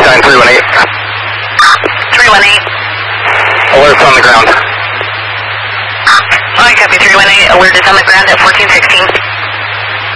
Einstein 318. 318. Alert's on the ground. I copy 318. Alert is on the ground at 1416.